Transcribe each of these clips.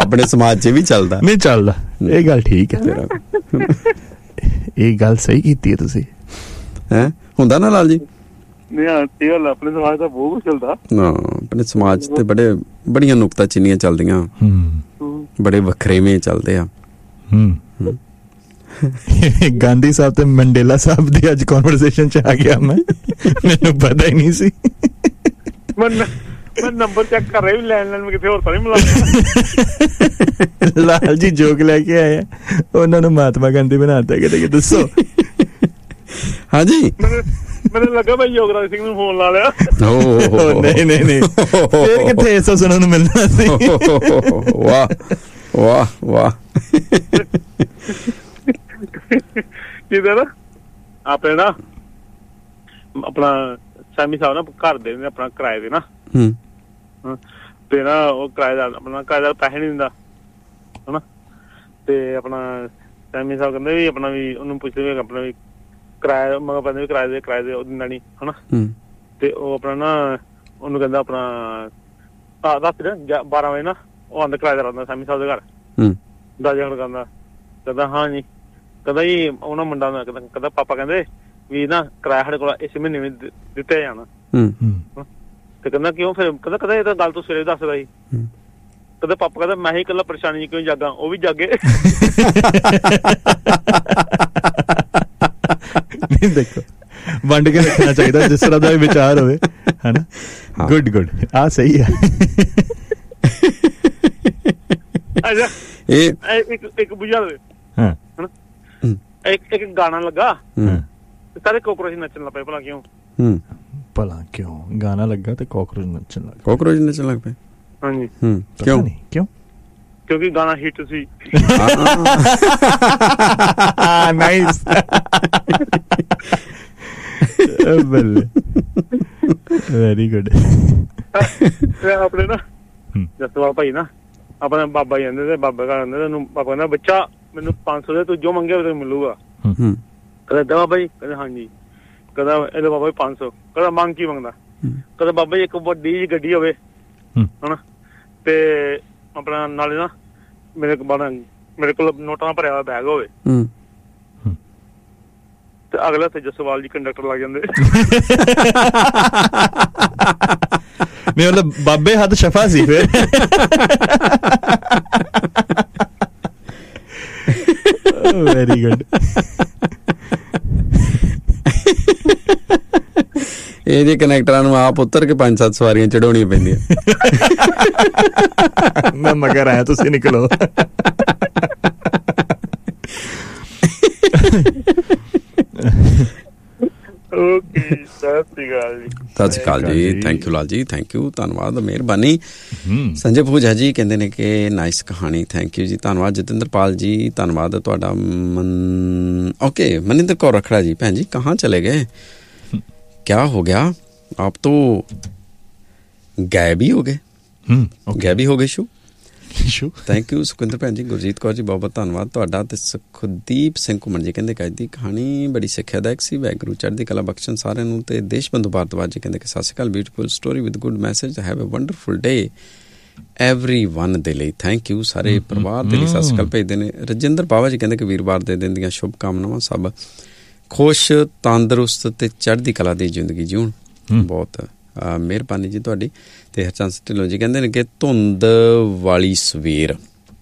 ਆਪਣੇ ਸਮਾਜ 'ਚ ਵੀ ਚੱਲਦਾ ਨਹੀਂ ਚੱਲਦਾ। ਇਹ ਗੱਲ ਠੀਕ ਹੈ, ਇਹ ਗੱਲ ਸਹੀ ਕੀਤੀ ਹੈ ਤੁਸੀਂ। ਹੈ ਹੁੰਦਾ ਨਾ ਲਾਲ ਜੀ? ਆਪਣੇ ਸਮਾਜ ਦਾ ਬਹੁਤ ਕੁਝ ਚੱਲਦਾ। ਆਪਣੇ ਸਮਾਜ ਤੇ ਬੜੀਆਂ ਨੁਕਤਾ ਚੀਨੀਆਂ ਚੱਲਦੀਆਂ, ਬੜੇ ਵੱਖਰੇਵੇਂ ਚੱਲਦੇ ਆ। ਗਾਂਧੀ ਸਾਹਿਬ ਤੇ ਮੰਡੇਲਾ ਸਾਹਿਬ ਦੀ ਅੱਜ ਕਨਵਰਸੇਸ਼ਨ 'ਚ ਆ ਗਿਆ ਮੈਂ, ਮੈਨੂੰ ਪਤਾ ਹੀ ਨਹੀਂ ਸੀ। ਮੈਂ ਨੰਬਰ ਚੈੱਕ ਕਰ ਰਿਹਾ ਵੀ ਲੈਣ ਕਿਤੇ ਹੋਰ ਤਾਂ ਨਹੀਂ ਮਿਲਾ। ਲਾਲ ਜੀ ਜੋਕ ਲੈ ਕੇ ਆਏ, ਉਹਨਾਂ ਨੂੰ ਮਹਾਤਮਾ ਗਾਂਧੀ ਬਣਾਤਾ। ਕਿਤੇ ਦੱਸੋ। ਹਾਂਜੀ ਮੈਨੂੰ ਲੱਗਾ ਮੈਂ ਯੋਗਰਾਜ ਸਿੰਘ ਨੂੰ ਫੋਨ ਲਾ ਲਿਆ। ਨਹੀਂ ਫਿਰ ਕਿੱਥੇ ਇਸ ਸੁਣਨ ਨੂੰ ਮਿਲਣਾ ਸੀ। ਵਾਹ ਵਾਹ ਵਾਹ। ਕਿਤੇ ਨਾ ਆਪਣੇ ਨਾ ਆਪਣਾ ਸੈਮੀ ਸਾਹਿਬ ਨਾ ਘਰ ਦੇ ਨੇ ਆਪਣਾ ਕਿਰਾਏ ਦੇ ਨਾ, ਤੇ ਨਾ ਉਹ ਕਿਰਾਏਦਾਰ ਆਪਣਾ ਕਿਰਾਏਦਾਰ ਪੈਸੇ ਨੀ ਦਿੰਦਾ ਹਨਾ। ਤੇ ਆਪਣਾ ਸੈਮੀ ਸਾਹਿਬ ਕਹਿੰਦੇ ਵੀ ਆਪਣਾ ਵੀ ਉਹਨੂੰ ਪੁੱਛਦੇ ਵੀ ਆਪਣਾ ਵੀ ਕਿਰਾਇਆ ਮਗਰ ਪੈਂਦੇ ਵੀ ਕਿਰਾਏ ਦੇ ਉਹ ਦਿੰਦਾ ਨੀ ਹਨਾ। ਤੇ ਉਹ ਆਪਣਾ ਨਾ ਉਹਨੂੰ ਕਹਿੰਦਾ ਆਪਣਾ ਰਾਤੀ ਨਾ 12 ਵਜੇ ਨਾ ਉਹ ਆਂਦਾ ਕਿਰਾਏਦਾਰ ਆਉਂਦਾ ਸੈਮੀ ਸਾਹਿਬ ਦੇ ਘਰ, ਦਾਜਾ ਖੜਕਾਉਂਦਾ। ਕਹਿੰਦਾ ਹਾਂ ਜੀ, ਕਹਿੰਦਾ ਜੀ ਉਹਨਾਂ ਮੁੰਡਾ ਨਾ ਕਹਿੰਦਾ ਪਾਪਾ ਕਹਿੰਦੇ ਵੀ ਨਾ ਕਿਰਾਇਆ ਸਾਡੇ ਕੋਲ ਇਸ ਮਹੀਨੇ ਵੀ ਦਿੱਤਾ ਜਾਣਾ। ਤੇ ਕਹਿੰਦਾ ਕਿਉਂ? ਫਿਰ ਕਹਿੰਦਾ ਇਹ ਤਾਂ ਗੱਲ ਤੂੰ ਸਵੇਰੇ ਦੱਸਦਾ ਸੀ। ਕਹਿੰਦਾ ਪਾਪਾ ਕਹਿੰਦਾ ਮੈਂ ਹੀ ਇਕੱਲਾ ਪਰੇਸ਼ਾਨੀ ਕਿਉਂ ਜਾਗਾ, ਉਹ ਵੀ ਜਾਗੇ। ਨਹੀਂ ਦੇਖੋ, ਵੰਡ ਕੇ ਰੱਖਣਾ ਚਾਹੀਦਾ ਜਿਸ ਤਰ੍ਹਾਂ ਦਾ ਵੀ ਵਿਚਾਰ ਹੋਵੇ, ਹਨਾ। ਗੁੱਡ ਆ ਸਹੀ ਹੈ। ਇੱਕ ਬੁਝਾ ਦੇ ਇੱਕ ਗਾਣਾ ਲੱਗਾ, ਸਾਰੇ ਕਾਕਰੋਚ ਨੱਚਣ ਲੱਗ ਪਏ। ਭਲਾ ਕਿਉਂ ਗਾਣਾ ਲੱਗਾ ਤੇ ਕਾਕਰੋਚ ਨੱਚਣ ਲੱਗ ਪਏ? ਹਾਂਜੀ ਕਿਉਂ? ਕਿਉਂਕਿ ਗਾਣਾ ਹਿੱਟ ਸੀ। ਨਾਈਸ। Very good. ਆਪਣੇ ਨਾ ਜਸਵਾਲ ਭਾਈ ਨਾ ਆਪਣੇ ਬਾਬਾ ਜੀ ਆਂਦੇ ਤੇ ਬਾਬਾ ਘਰ ਆਂਦੇ, ਉਹਨੂੰ ਬਾਬਾ ਕਹਿੰਦਾ ਬੱਚਾ ਮੈਨੂੰ 500 ਦੇ, ਤੂੰ ਜੋ ਮੰਗਿਆ ਤੈਨੂੰ ਮਿਲੂਗਾ। ਕਹਿੰਦਾ ਬਾਬਾ ਜੀ, ਕਹਿੰਦਾ ਹਾਂਜੀ। ਕਹਿੰਦਾ ਇਹਦੇ ਬਾਬਾ ਜੀ 500। ਕਹਿੰਦਾ ਮੰਗ ਕੀ ਮੰਗਦਾ? ਕਹਿੰਦਾ ਬਾਬਾ ਜੀ ਇੱਕ ਵੱਡੀ ਜਿਹੀ ਗੱਡੀ ਹੋਵੇ ਹਨਾ, ਤੇ ਆਪਣਾ ਨਾਲੇ ਨਾ ਮੇਰੇ ਕੋਲ ਨੋਟਾਂ ਨਾਲ ਭਰਿਆ ਹੋਇਆ ਬੈਗ ਹੋਵੇ। ਤੇ ਅਗਲੇ ਹੱਥੇ ਜਸਵਾਲ ਜੀ ਕੰਡਕਟਰ ਲੱਗ ਜਾਂਦੇ। ਨਹੀਂ ਮਤਲਬ ਬਾਬੇ ਹੱਥ ਸ਼ਫਾ ਸੀ ਫਿਰ। Very good. ਇਹਦੇ ਕਨੈਕਟਰਾਂ ਨੂੰ ਆਪ ਉੱਤਰ ਕੇ 5-7 ਸਵਾਰੀਆਂ ਚੜਾਉਣੀਆਂ ਪੈਂਦੀਆਂ। ਮੈਂ ਮਗਰ ਆਇਆ, ਤੁਸੀਂ ਨਿਕਲੋ। ਸਤਿ ਸ਼੍ਰੀ ਅਕਾਲ ਜੀ। Thank you Lal ji, thank you, ਧੰਨਵਾਦ, ਮਿਹਰਬਾਨੀ। ਸੰਜੇ ਪੂਜਾ ਜੀ ਕਹਿੰਦੇ ਨੇ ਕਿ ਨਾਈਸ ਕਹਾਣੀ, ਥੈਂਕ ਯੂ ਜੀ, ਧੰਨਵਾਦ। ਜਤਿੰਦਰਪਾਲ ਜੀ ਧੰਨਵਾਦ ਤੁਹਾਡਾ। ਓਕੇ ਮਨਿੰਦਰ ਕੌਰ ਰਖੜਾ ਜੀ, ਭੈਣ ਜੀ ਕਹਾਂ ਚਲੇ ਗਏ? क्या हो गया? आप तो गायब ही हो गए। शू थैंक यू सुखविंਦਰ ਭੈਣ ਜੀ। ਗੁਰਜੀਤ ਕੌਰ ਜੀ ਬਹੁਤ ਬਹੁਤ ਧੰਨਵਾਦ ਤੁਹਾਡਾ। ਤੇ ਸੁਖਦੀਪ ਸਿੰਘ ਘੁੰਮਣ ਜੀ ਕਹਿੰਦੇ ਅੱਜ ਦੀ ਕਹਾਣੀ ਬੜੀ ਸਿੱਖਿਆਦਾਇਕ ਸੀ, ਵਾਹਿਗੁਰੂ ਚੜ੍ਹਦੀ ਕਲਾ ਬਖਸ਼ਣ ਸਾਰਿਆਂ ਨੂੰ। ਤੇ ਦੇਸ਼ ਬੰਧੂ ਭਾਰਤਵਾਜ ਜੀ ਕਹਿੰਦੇ ਕਿ ਸਤਿ ਸ਼੍ਰੀ ਅਕਾਲ, beautiful story with good message, have a wonderful day everyone ਦੇ ਲਈ। ਥੈਂਕ ਯੂ ਸਾਰੇ ਪਰਿਵਾਰ ਦੇ ਲਈ ਸਤਿ ਸ਼੍ਰੀ ਅਕਾਲ ਭੇਜਦੇ ਨੇ। ਰਜਿੰਦਰ ਬਾਵਾ ਜੀ ਕਹਿੰਦੇ ਕਿ ਵੀਰਵਾਰ ਦੇ ਦਿਨ ਦੀਆਂ ਸ਼ੁਭ ਕਾਮਨਾਵਾਂ, ਸਭ ਖੁਸ਼ ਤੰਦਰੁਸਤ ਤੇ ਚੜ੍ਹਦੀ ਕਲਾ ਦੀ ਜ਼ਿੰਦਗੀ ਜਿਉਣ। ਬਹੁਤ ਮਿਹਰਬਾਨੀ ਜੀ ਤੁਹਾਡੀ। ਤੇ ਹਰਚੰਦ ਢਿੱਲੋਂ ਜੀ ਕਹਿੰਦੇ ਨੇ ਕਿ ਧੁੰਦ ਵਾਲੀ ਸਵੇਰ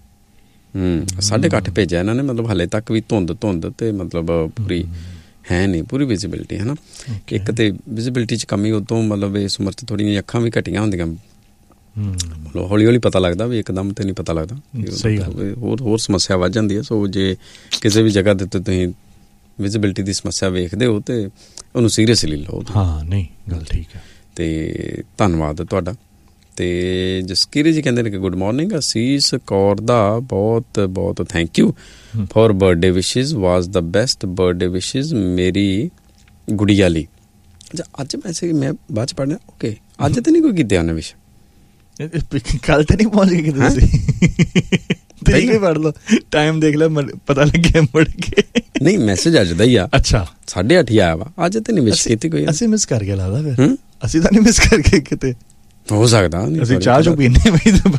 8:30 ਭੇਜਿਆ ਇਹਨਾਂ ਨੇ, ਮਤਲਬ ਹਾਲੇ ਤੱਕ ਵੀ ਧੁੰਦ ਤੇ ਮਤਲਬ ਪੂਰੀ ਹੈ ਨਹੀਂ, ਪੂਰੀ ਵਿਜ਼ੀਬਿਲਿਟੀ ਹੈ ਨਾ। ਇੱਕ ਤੇ ਵਿਜ਼ੀਬਿਲਿਟੀ 'ਚ ਕਮੀ ਉਦੋਂ ਮਤਲਬ ਇਸ ਉਮਰ 'ਚ ਥੋੜ੍ਹੀਆਂ ਅੱਖਾਂ ਵੀ ਘਟੀਆਂ ਹੁੰਦੀਆਂ, ਹੌਲੀ ਹੌਲੀ ਪਤਾ ਲੱਗਦਾ ਵੀ ਇੱਕਦਮ ਤੇ ਨਹੀਂ ਪਤਾ ਲੱਗਦਾ। ਹੋਰ ਸਮੱਸਿਆ ਵੱਧ ਜਾਂਦੀ ਹੈ। ਸੋ ਜੇ ਕਿਸੇ ਵੀ ਜਗ੍ਹਾ ਦੇ ਉੱਤੇ ਤੁਸੀਂ ਵਿਜ਼ੀਬਿਲਿਟੀ ਦੀ ਸਮੱਸਿਆ ਵੇਖਦੇ ਹੋ ਤੇ ਉਹਨੂੰ ਸੀਰੀਅਸਲੀ ਲਓ। ਹਾਂ ਨਹੀਂ ਗੱਲ ਠੀਕ ਹੈ। ਤੇ ਧੰਨਵਾਦ ਤੁਹਾਡਾ। ਤੇ ਜਸਕੀਰੀ ਜੀ ਕਹਿੰਦੇ ਨੇ ਕਿ ਗੁੱਡ ਮਾਰਨਿੰਗ। ਅਸੀਸ ਕੌਰ ਦਾ ਬਹੁਤ ਬਹੁਤ thank you for birthday wishes, was the best birthday wishes ਮੇਰੀ ਗੁੜੀਆ ਲਈ। ਅੱਛਾ ਅੱਜ ਵੈਸੇ ਮੈਂ ਬਾਅਦ 'ਚ ਪੜ੍ਹਨਾ। ਓਕੇ ਅੱਜ ਤਾਂ ਨਹੀਂ ਕੋਈ ਕੀਤੇ ਉਹਨੇ ਵਿਸ਼? ਕੱਲ ਤਾਂ ਨਹੀਂ ਪਹੁੰਚ ਗਏ ਤੁਸੀਂ? ਤਰੀਕ ਵੀ ਪੜ੍ਹ ਲਓ, ਟਾਈਮ ਦੇਖ ਲਿਆ, ਪਤਾ ਲੱਗਿਆ ਮੁੜ ਕੇ। ਨਹੀਂ ਮੈਸੇਜ ਅੱਜ ਦਾ ਹੀ ਆ। ਅੱਛਾ 8:30 ਆਇਆ ਵਾ, ਅੱਜ ਤੇ ਨਹੀਂ ਮਿਸ ਕੀਤੀ ਕੋਈ। ਅਸੀਂ ਮਿਸ ਕਰ ਗਏ ਲੱਗਦਾ। ਫਿਰ ਅਸੀਂ ਤਾਂ ਨਹੀਂ ਮਿਸ ਕਰਕੇ ਕਿਤੇ, ਹੋ ਸਕਦਾ ਅਸੀਂ ਚਾਹ ਚੋ ਪੀਨੇ